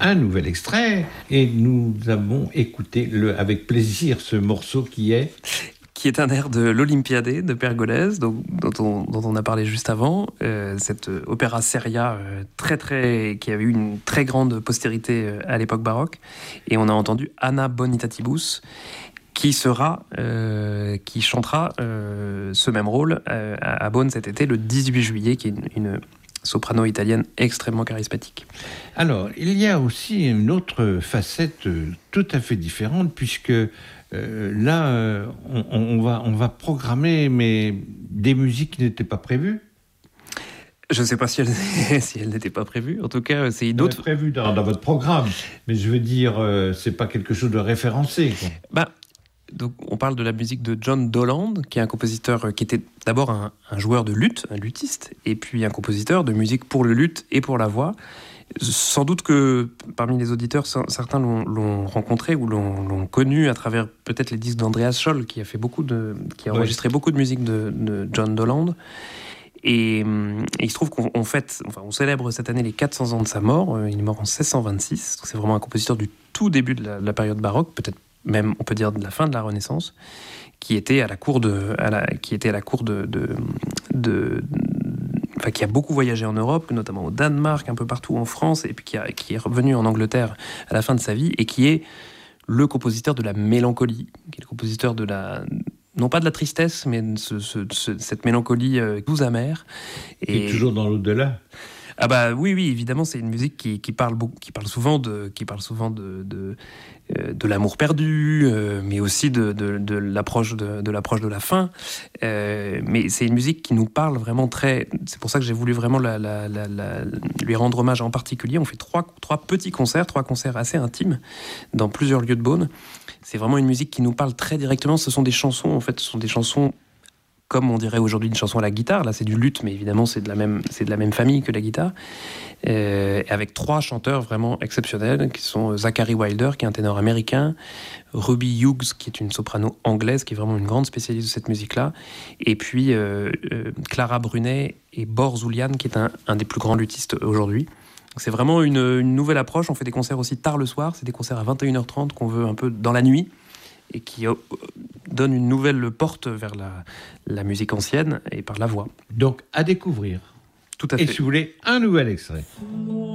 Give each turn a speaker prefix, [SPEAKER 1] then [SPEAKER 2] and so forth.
[SPEAKER 1] un nouvel extrait et nous avons écouté avec plaisir ce morceau qui est
[SPEAKER 2] un air de l'Olympiade de Pergolèse, dont on a parlé juste avant, cette opéra seria qui avait eu une très grande postérité à l'époque baroque. Et on a entendu Anna Bonitatibus, qui chantera ce même rôle à Beaune cet été, le 18 juillet, qui est une soprano italienne extrêmement charismatique.
[SPEAKER 1] Alors, il y a aussi une autre facette tout à fait différente, puisque là, on va programmer mais des musiques qui n'étaient pas prévues.
[SPEAKER 2] Je ne sais pas si elles n'étaient pas prévues. En tout cas, c'est une autre...
[SPEAKER 1] prévues dans votre programme, mais je veux dire, c'est pas quelque chose de référencé, quoi.
[SPEAKER 2] Donc, on parle de la musique de John Doland, qui est un compositeur qui était d'abord un joueur de luth, un luthiste, et puis un compositeur de musique pour le luth et pour la voix. Sans doute que parmi les auditeurs, certains l'ont rencontré ou l'ont connu à travers peut-être les disques d'Andreas Scholl, qui a enregistré beaucoup de musique de John Doland. Et il se trouve qu'on célèbre cette année les 400 ans de sa mort. Il est mort en 1626. Donc c'est vraiment un compositeur du tout début de la période baroque, peut-être même on peut dire de la fin de la Renaissance, qui était à la cour qui a beaucoup voyagé en Europe, notamment au Danemark, un peu partout en France, et puis qui est revenu en Angleterre à la fin de sa vie, et qui est le compositeur de la mélancolie, qui est le compositeur de la... non pas de la tristesse, mais cette mélancolie douce amère.
[SPEAKER 1] Et toujours dans l'au-delà.
[SPEAKER 2] Ah bah oui, évidemment, c'est une musique qui parle souvent de l'amour perdu, mais aussi de l'approche de la fin. Mais c'est une musique qui nous parle vraiment très. C'est pour ça que j'ai voulu vraiment lui rendre hommage en particulier. On fait trois petits concerts, 3 concerts assez intimes dans plusieurs lieux de Beaune. C'est vraiment une musique qui nous parle très directement. Ce sont des chansons, en fait, comme on dirait aujourd'hui une chanson à la guitare. Là, c'est du luth, mais évidemment, c'est de la même famille que la guitare. Avec 3 chanteurs vraiment exceptionnels, qui sont Zachary Wilder, qui est un ténor américain, Ruby Hughes, qui est une soprano anglaise, qui est vraiment une grande spécialiste de cette musique-là, et puis Clara Brunet et Bor Zulian, qui est un des plus grands luthistes aujourd'hui. Donc c'est vraiment une nouvelle approche. On fait des concerts aussi tard le soir. C'est des concerts à 21h30 qu'on veut un peu dans la nuit, et qui donne une nouvelle porte vers la musique ancienne et par la voix.
[SPEAKER 1] Donc, à découvrir.
[SPEAKER 2] Tout à fait.
[SPEAKER 1] Et si vous voulez, un nouvel extrait.